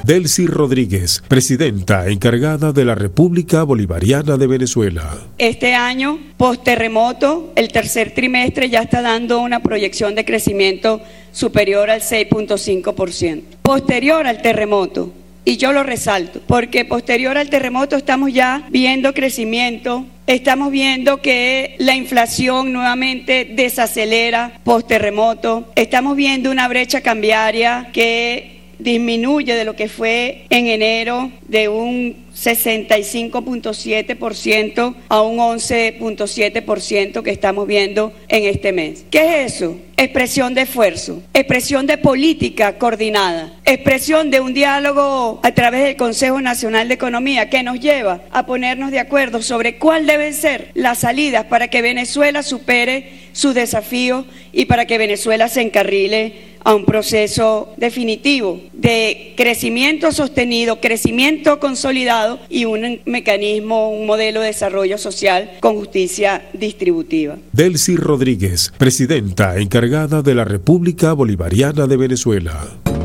Delcy Rodríguez, presidenta encargada de la República Bolivariana de Venezuela. Este año, post-terremoto, el tercer trimestre ya está dando una proyección de crecimiento superior al 6.5%. Posterior al terremoto, y yo lo resalto, porque posterior al terremoto estamos ya viendo crecimiento, estamos viendo que la inflación nuevamente desacelera post-terremoto, estamos viendo una brecha cambiaria que disminuye de lo que fue en enero de un 65.7% a un 11.7% que estamos viendo en este mes. ¿Qué es eso? Expresión de esfuerzo, expresión de política coordinada, expresión de un diálogo a través del Consejo Nacional de Economía que nos lleva a ponernos de acuerdo sobre cuál deben ser las salidas para que Venezuela supere sus desafíos y para que Venezuela se encarrile a un proceso definitivo de crecimiento sostenido, crecimiento consolidado y un mecanismo, un modelo de desarrollo social con justicia distributiva. Delcy Rodríguez, presidenta encargada de la República Bolivariana de Venezuela.